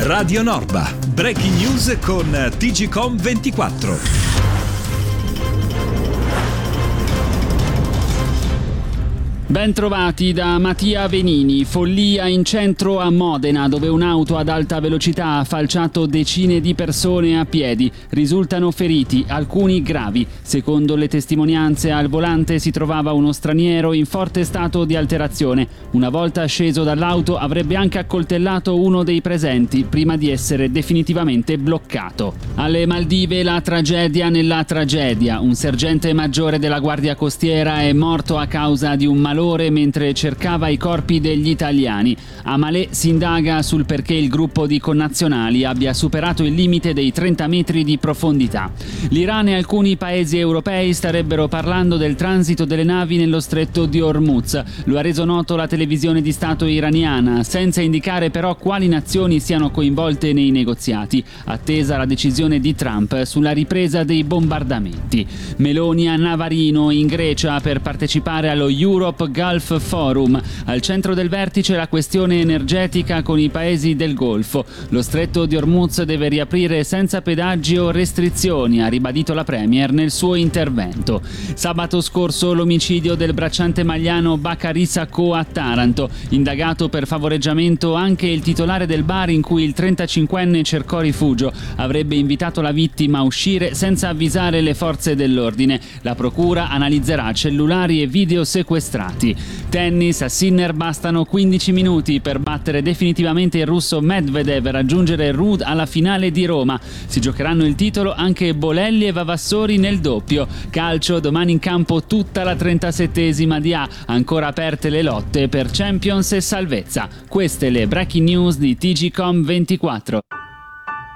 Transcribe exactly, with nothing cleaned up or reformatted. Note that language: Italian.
Radio Norba. Breaking news con T G Com ventiquattro. Ben trovati da Mattia Venini. Follia in centro a Modena, dove un'auto ad alta velocità ha falciato decine di persone a piedi. Risultano feriti, alcuni gravi. Secondo le testimonianze, al volante si trovava uno straniero in forte stato di alterazione. Una volta sceso dall'auto avrebbe anche accoltellato uno dei presenti prima di essere definitivamente bloccato. Alle Maldive la tragedia nella tragedia. Un sergente maggiore della Guardia Costiera è morto a causa di un malore mentre cercava i corpi degli italiani. A Malé si indaga sul perché il gruppo di connazionali abbia superato il limite dei trenta metri di profondità. L'Iran e alcuni paesi europei starebbero parlando del transito delle navi nello stretto di Hormuz. Lo ha reso noto la televisione di Stato iraniana, senza indicare però quali nazioni siano coinvolte nei negoziati, attesa la decisione di Trump sulla ripresa dei bombardamenti. Meloni a Navarino, in Grecia, per partecipare allo Europe Gulf Forum. Al centro del vertice la questione energetica con i paesi del Golfo. Lo stretto di Hormuz deve riaprire senza pedaggi o restrizioni, ha ribadito la Premier nel suo intervento. Sabato scorso l'omicidio del bracciante maliano Bakary Sacco a Taranto. Indagato per favoreggiamento anche il titolare del bar in cui il trentacinquenne cercò rifugio. Avrebbe invitato la vittima a uscire senza avvisare le forze dell'ordine. La procura analizzerà cellulari e video sequestrati. Tennis, a Sinner bastano quindici minuti per battere definitivamente il russo Medvedev e raggiungere Ruud alla finale di Roma. Si giocheranno il titolo anche Bolelli e Vavassori nel doppio. Calcio, domani in campo tutta la trentasettesima di A, ancora aperte le lotte per Champions e salvezza. Queste le breaking news di T G Com ventiquattro.